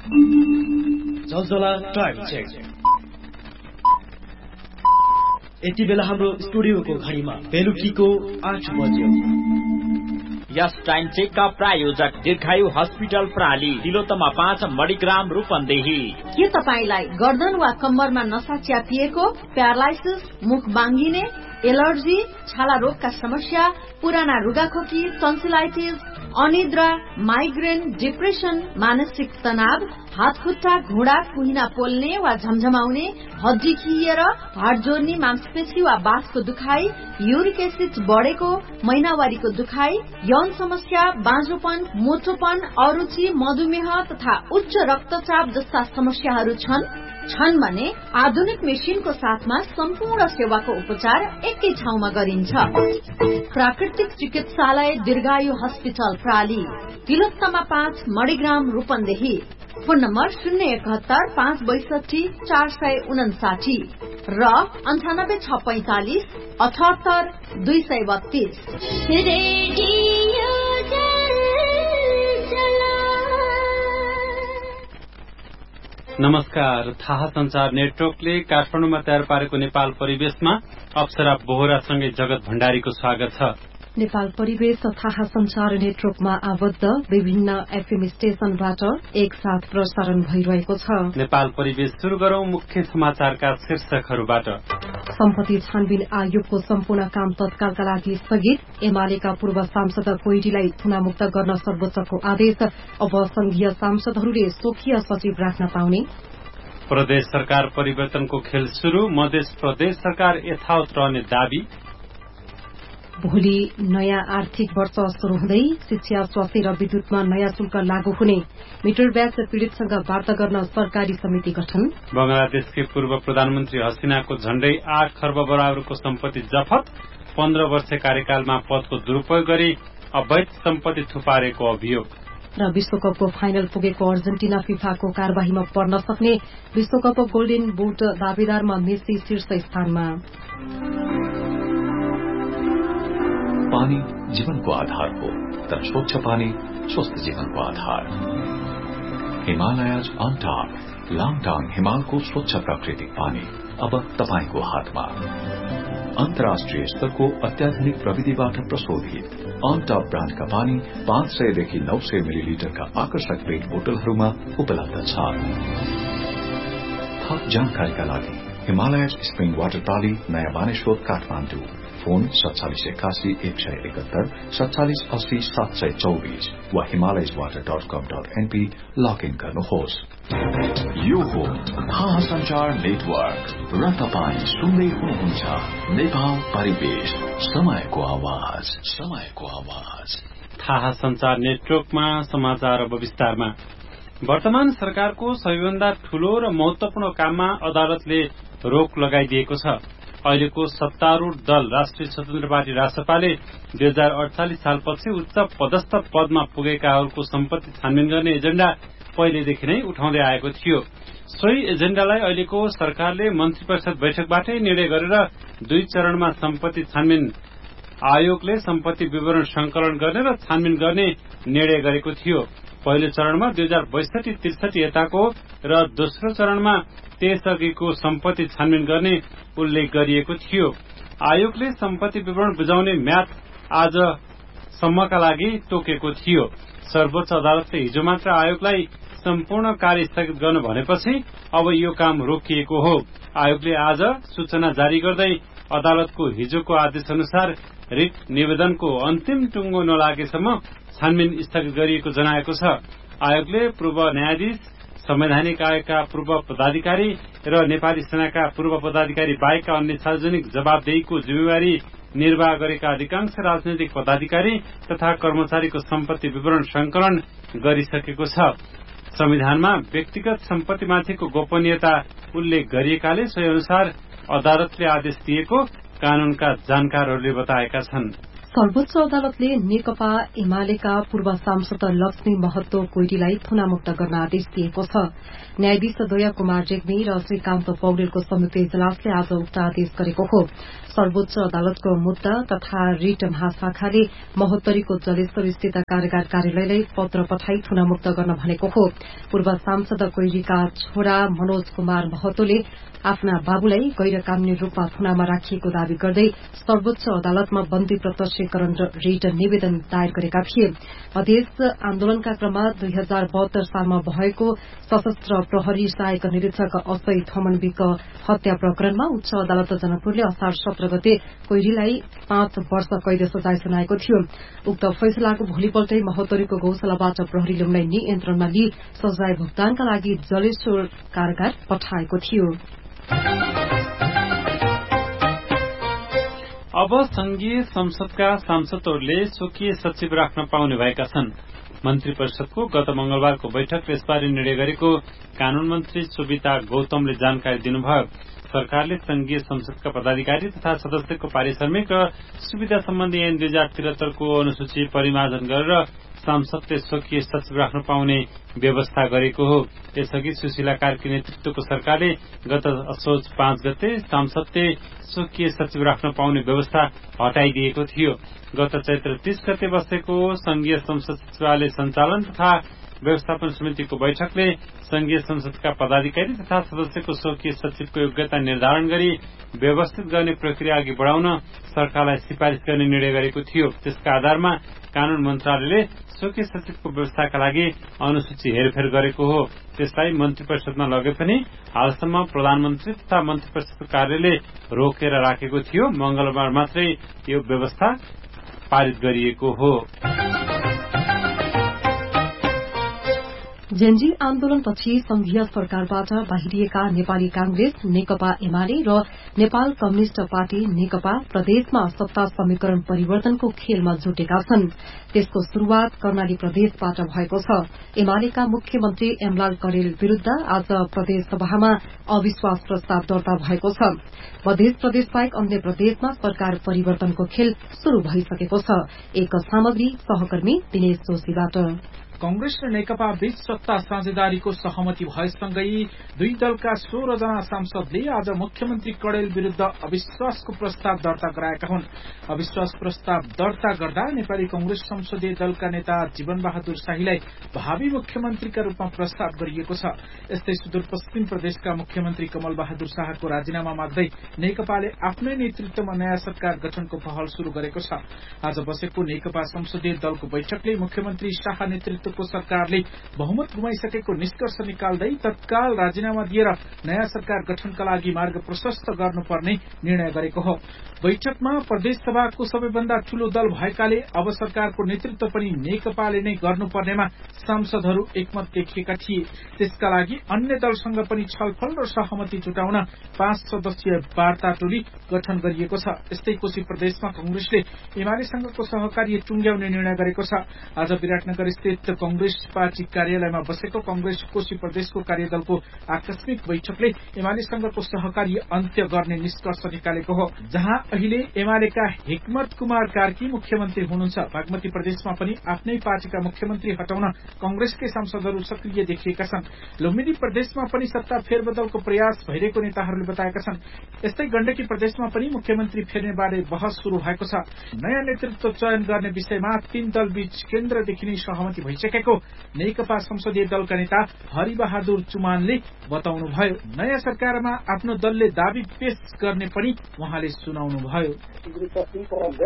जलजला time check. यति बेला हाम्रो स्टुडियोको घडीमा बेलुकीको 8 बज्यो। यस टाइम चेकका प्रायोजक दीर्घायु हस्पिटल प्राली, तिलोत्तमा 5 मणिग्राम रूपन्देही। के तपाईलाई गर्दन वा कम्मरमा नसा च्यापिएको, प्यारालाइसिस, मुख बाङ्गिने, एलर्जी, छाला रोगका समस्या, पुराना रुगाखोकी, टन्सिलाइटिस, अनिद्रा, माइग्रेन, डिप्रेसन, मानसिक तनाव, हात खुट्टा, घुँडा, कुहिना पोल्ने वा झमझमाउने, हड्डी खिएर, हाड जोड्ने, मांसपेशी वा बाँसको दुखाइ, युरिक एसिड बढेको, महिनावारीको दुखाइ, यौन समस्या, बाँझोपन, मोटोपन, अरुचि, मधुमेह तथा उच्च रक्तचाप जस्ता समस्याहरू छन् भने आधुनिक मेसिनको साथमा सम्पूर्ण सेवाको उपचार एकै ठाउँमा गरिन्छ। प्राकृतिक चिकित्सालय दीर्घायु hospital प्राली, Tilottama 5 Manigram Rupandehi. Phone number 071 562 459 र 98645 78 232। नमस्कार। थाहा संचार नेटवर्कले काठमाडौँमा तयार पारेको नेपाल परिवेशमा अप्सरा बोहरासँगै जगत भण्डारीको स्वागत छ। नेपाल परिवेश थाहा संचार नेटवर्कमा आबद्ध विभिन्न एफएम स्टेशनबाट एकसाथ प्रसारण भइरहेको छ। नेपाल परिवेश शुरू गरौं मुख्य समाचारका शीर्षकहरूबाट। सम्पत्ति छानबिन आयोगको सम्पूर्ण काम तत्कालका लागि स्थगित, एमालेका पूर्व सांसद कोइरीलाई थुनामुक्त गर्न सर्वोच्चको आदेश, अब संघीय सांसदहरूले स्वकीय सचिव राख्न पाउने। प्रदेश सरकार परिवर्तनको खेल शुरू, मध्य प्रदेश सरकार यथावत रहने दावी। भोलि नयाँ आर्थिक वर्ष शुरू हुँदै शिक्षा, स्वास्थ्य र विद्युतमा नयाँ शुल्क लागू हुने, मिटर ब्याज पीड़ितसँग वार्ता गर्न सरकारी समिति गठन। बंगलादेशकी पूर्व प्रधानमन्त्री हसिनाको झण्डै 8 खर्ब बराबरको सम्पत्ति जफत, 15 वर्ष कार्यकालमा पदको दुरूपयोग गरी अवैध सम्पत्ति थुपारेको अभियोग। र विश्वकपको फाइनल पुगेको अर्जेन्टिना फिफाको कार्यवाहीमा पर्न सक्ने, विश्वकप गोल्डन बुट दावेदारमा मेसी शीर्ष स्थानमा। पानी जीवनको आधार हो, तर स्वच्छ पानी स्वस्थ जीवनको आधार। हिमालयज अन टप, लाङटाङ हिमालको स्वच्छ प्राकृतिक पानी अब तपाईको हातमा। अन्तर्राष्ट्रिय स्तरको अत्याधुनिक प्रविधिबाट प्रशोधित अन टप ब्रान्डका पानी 500 देखि 900 मिलिलिटरका आकर्षक पेट बोतलहरूमा उपलब्ध छ। थप जानकारीका लागि हिमालयज स्प्रिङ वाटर प्राली, नयाँ बानेश्वर, काठमाडौँ। फोन 4781 171 4780 724 वा himalayaswater.com.np लगइन गर्नुहोस्। यो हो थाहा संचार नेटवर्क र तपाईँ सुन्दै हुनुहुन्छ नेपाल परिवेश, समयको आवाज, समयको आवाज। थाहा संचार नेटवर्कमा समाचार अब विस्तारमा। वर्तमान सरकारको सबैभन्दा ठूलो र महत्वपूर्ण काममा अदालतले रोक लगाइदिएको छ। अहिलेको सत्तारूढ़ दल राष्ट्रिय स्वतन्त्र पार्टी रासपाले 2048 सालपछि उच्च पदस्थ पदमा पुगेकाहरूको सम्पत्ति छानबिन गर्ने एजेण्डा पहिलेदेखि नै उठाउँदै आएको थियो। सोही एजेण्डालाई अहिलेको सरकारले मन्त्री परिषद बैठकबाटै निर्णय गरेर 2 चरणमा सम्पत्ति छानबिन आयोगले सम्पत्ति विवरण संकलन गर्ने र छानबिन गर्ने निर्णय गरेको थियो। पहिलो चरणमा 2062-63 यताको र दोस्रो चरणमा त्यसअघिको सम्पत्ति छानबिन गर्ने उल्लेख गरिएको थियो। आयोगले सम्पत्ति विवरण बुझाउने म्याद आजसम्मका लागि तोकेको थियो। सर्वोच्च अदालतले हिजो मात्र आयोगलाई सम्पूर्ण कार्य स्थगित गर्न भनेपछि अब यो काम रोकिएको हो। आयोगले आज सूचना जारी गर्दै अदालतको हिजोको आदेश अनुसार रिट निवेदनको अन्तिम टुङ्गो नलागेसम्म छानबिन स्थगित गरिएको जनाएको छ। आयोगले पूर्व न्यायाधीश, संवैधानिक आयोगका पूर्व पदाधिकारी र नेपाली सेनाका पूर्व पदाधिकारी बाहेक अन्य सार्वजनिक जवाबदेहीको जिम्मेवारी निर्वाह गरेका अधिकांश राजनैतिक पदाधिकारी तथा कर्मचारीको सम्पत्ति विवरण संकलन गरिसकेको छ। संविधानमा व्यक्तिगत सम्पत्तिमाथिको गोपनीयता उल्लेख गरिएकाले सोही अनुसार अदालतले आदेश दिएको कानूनका जानकारहरूले बताएका छन्। सर्वोच्च अदालतले नेकपा एमालेका पूर्व सांसद लक्ष्मी महतो कोइरीलाई थुनामुक्त गर्न आदेश दिएको छ। न्यायाधीश दया कुमार रेग्मी र श्रीकान्त पौडेलको संयुक्त इजलासले आज उक्त आदेश गरेको हो। सर्वोच्च अदालतको मुद्दा तथा रिट महाशाखाले महोत्तरीको जलेश्वर स्थित कारागार कार्यालयलाई पत्र पठाई थुनामुक्त गर्न भनेको हो। पूर्व सांसद कोइरीका छोरा मनोज कुमार महतोले आफ्ना बाबुलाई गैर कानूनी रूपमा थुनामा राखिएको दावी गर्दै सर्वोच्च अदालतमा बन्दी प्रत्यक्षीकरण र रिट निवेदन दायर गरेका थिए। मधेस आन्दोलनका क्रममा 2072 सालमा भएको सशस्त्र प्रहरी सहायक निरीक्षक असै थमनविक हत्या प्रकरणमा उच्च अदालत जनकपुरले असार 17 गते कोइरीलाई 5 वर्ष कैद सजाय सुनाएको थियो। उक्त फैसलाको भोलिपल्टै महोत्तरीको गौशालाबाट प्रहरीले उनलाई नियन्त्रणमा लिई सजाय भुक्तानका लागि जलेश्वर कारागार पठाएको थियो। अब संघीय संसदका सांसदहरूले स्वकीय सचिव राख्न पाउने भएका छन्। मन्त्री परिषदको गत मंगलबारको बैठकले यसबारे निर्णय गरेको कानून मन्त्री सुविता गौतमले जानकारी दिनुभयो। सरकारले संघीय संसदका पदाधिकारी तथा सदस्यको पारिश्रमिक र सुविधा सम्बन्धी ऐन 2073 को अनुसूची परिमार्जन गरेर सांसदले स्वकीय सचिव राख्न पाउने व्यवस्था गरेको हो। यसअघि सुशीला कार्की नेतृत्वको सरकारले गत असोज 5 गते सांसदले स्वकीय सचिव राख्न पाउने व्यवस्था हटाइदिएको थियो। गत चैत्र 30 गते बसेको संघीय संसद सचिवालय सञ्चालन तथा व्यवस्थापन समितिको बैठकले संघीय संसदका पदाधिकारी तथा सदस्यको स्वकीय सचिवको योग्यता निर्धारण गरी व्यवस्थित गर्ने प्रक्रिया अघि बढ़ाउन सरकारलाई सिफारिश गर्ने निर्णय गरेको थियो। त्यसका आधारमा कानून मन्त्रालयले स्वकीय सचिवको व्यवस्थाका लागि अनुसूची हेरफेर गरेको हो। त्यसलाई मन्त्री परिषदमा लगे पनि हालसम्म प्रधानमन्त्री तथा मन्त्री परिषदको कार्यले रोकेर राखेको थियो। मंगलबार मात्रै यो व्यवस्था पारित गरिएको हो। जेनजी आन्दोलनपछि संघीय सरकारबाट बाहिरिएका नेपाली कांग्रेस, नेकपा एमाले र नेपाल कम्युनिष्ट पार्टी नेकपा प्रदेशमा सत्ता समीकरण परिवर्तनको खेलमा जुटेका छन्। त्यसको शुरूआत कर्णाली प्रदेशबाट भएको छ। एमालेका मुख्यमन्त्री एमलाल करेल विरूद्ध आज प्रदेश सभामा अविश्वास प्रस्ताव दर्ता भएको छ। मध्य प्रदेश बाहेक अन्य प्रदेशमा सरकार परिवर्तनको खेल शुरू भइसकेको छ। एक सामग्री सहकर्मी दिनेश जोशीबाट। कांग्रेस र नेकपा बीच सत्ता साझेदारीको सहमति भएसँगै दुई दलका 16 जना सांसदले आज मुख्यमन्त्री कडेल विरूद्ध अविश्वासको प्रस्ताव दर्ता गराएका हुन्। अविश्वास प्रस्ताव दर्ता गर्दा नेपाली कांग्रेस संसदीय दलका नेता जीवन बहादुर शाहीलाई भावी मुख्यमन्त्रीका रूपमा प्रस्ताव गरिएको छ। यस्तै सुदूरपश्चिम प्रदेशका मुख्यमन्त्री कमल बहादुर शाहको राजीनामा माग्दै नेकपाले आफ्नै नेतृत्वमा नयाँ सरकार गठनको पहल शुरू गरेको छ। आज बसेको नेकपा संसदीय दलको बैठकले मुख्यमन्त्री शाह नेतृत्वको सरकारले बहुमत गुमाइसकेको निष्कर्ष निकाल्दै तत्काल राजीनामा दिएर नयाँ सरकार गठनका लागि मार्ग प्रशस्त गर्नुपर्ने निर्णय गरेको हो। बैठकमा प्रदेश सभाको सबैभन्दा ठूलो दल भएकाले अब सरकारको नेतृत्व पनि नेकपाले नै गर्नुपर्नेमा सांसदहरू एकमत देखिएका थिए। त्यसका लागि अन्य दलसँग पनि छलफल र सहमति जुटाउन 5 सदस्यीय वार्ता टोली गठन गरिएको छ। यस्तै कोशी प्रदेशमा कांग्रेसले एमालेसँगको सहकार्य टुंग्याउने निर्णय गरेको छ। आज विराटनगर स्थित कांग्रेस पार्टी कार्यालयमा बसेको कांग्रेस कोशी प्रदेशको कार्यदलको आकस्मिक बैठकले एमालेसँगको सहकार्य अन्त्य गर्ने निष्कर्ष निकालेको हो। जहाँ अहिले एमालेका हिक्मत कुमार कार्की मुख्यमन्त्री हुनुहुन्छ, बागमती प्रदेशमा पनि आफ्नै पार्टीका मुख्यमन्त्री हटाउन कांग्रेसकै सांसदहरू सक्रिय देखिएका छन्। लुम्बिनी प्रदेशमा पनि सत्ता फेरबदलको प्रयास भइरहेको नेताहरूले बताएका छन्। यस्तै गण्डकी प्रदेशमा पनि मुख्यमन्त्री फेर्ने बारे बहस शुरू भएको छ। नयाँ नेतृत्व चयन गर्ने विषयमा 3 दल बीच केन्द्रदेखि नै सहमति भइसकेको नेकपा संसदीय दलका नेता हरिबहादुर चुमानले बताउनुभयो। नयाँ सरकारमा आफ्नो दलले दावी पेश गर्ने पनि उहाँले सुनाउनुभयो। पश्चिम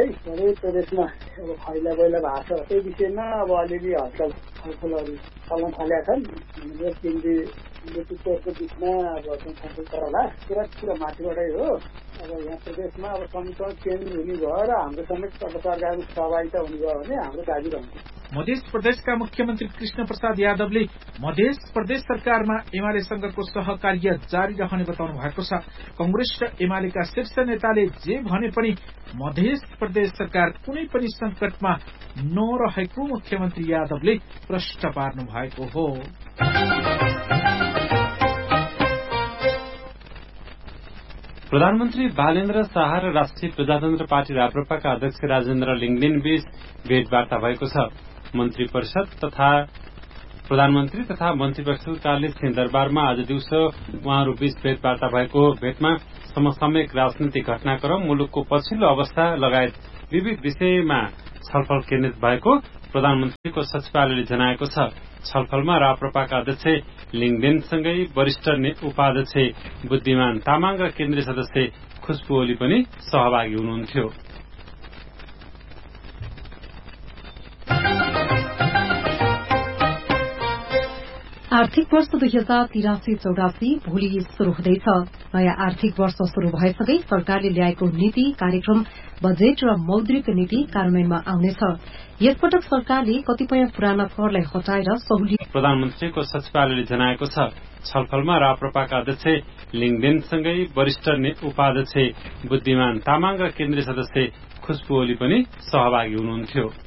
प्रदेशमा अब खैला बैला भएको छ, त्यही विषयमा अब अलिअलि छलफलहरू चल्न थालेका छन्। केन्द्रीय नेतृत्वको बिचमा अब छलफल गरौँला, कुरा माथिबाटै हो। अब यहाँ प्रदेशमा अब समीकरण चेन्ज हुने भयो र हाम्रो समेत सरकारको सहभागिता हुने भयो भने हाम्रो दाबी रहन्छ। मध्य प्रदेशका मुख्यमन्त्री कृष्ण प्रसाद यादवले मध्य प्रदेश सरकारमा एमालेसँगको सहकार्य जारी रहने बताउनु भएको छ। कांग्रेस र एमालेका शीर्ष नेताले जे भने पनि मध्य प्रदेश सरकार कुनै पनि संकटमा नरहेको मुख्यमन्त्री यादवले प्रश्न पार्नु भएको हो। प्रधानमन्त्री बालेन्द्र शाह र राष्ट्रिय प्रजातन्त्र पार्टी राप्रपाका अध्यक्ष राजेन्द्र लिङदेन बीच भेटवार्ता भएको छ। मन्त्री परिषद तथा प्रधानमन्त्री तथा मन्त्री परिषद कार्यालय सिंहदरबारमा आज दिउँसो उहाँहरू बीच भेटवार्ता भएको भेटमा समसामयिक राजनीतिक घटनाक्रम, मुलुकको पछिल्लो अवस्था लगायत विविध विषयमा छलफल केन्द्रित भएको प्रधानमन्त्रीको सचिवालयले जनाएको छ। छलफलमा राप्रपाका अध्यक्ष लिङदेनसँगै वरिष्ठ उपाध्यक्ष बुद्धिमान तामाङ र केन्द्रीय सदस्य खुशबु ओली पनि सहभागी हुनुहुन्थ्यो। आर्थिक वर्ष 2083-84 भोलि शुरू हुँदैछ। नयाँ आर्थिक वर्ष शुरू भएसँगै सरकारले ल्याएको नीति, कार्यक्रम, बजेट र मौद्रिक नीति कार्यान्वयनमा आउनेछ। यसपटक सरकारले कतिपय पुराना करलाई हटाएर सहुलियत प्रधानमन्त्रीको सचिवालयले जनाएको छ। छलफलमा राप्रपाका अध्यक्ष लिङदेनसँगै वरिष्ठ उपाध्यक्ष बुद्धिमान तामाङ र केन्द्रीय सदस्य खुशबु ओली पनि सहभागी हुनुहुन्थ्यो।